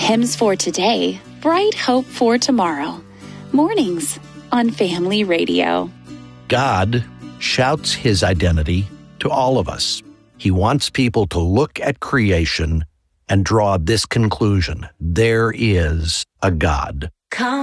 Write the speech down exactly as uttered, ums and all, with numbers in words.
Hymns for today, bright hope for tomorrow. Mornings on Family Radio. God shouts his identity to all of us. He wants people to look at creation and draw this conclusion: there is a God. Come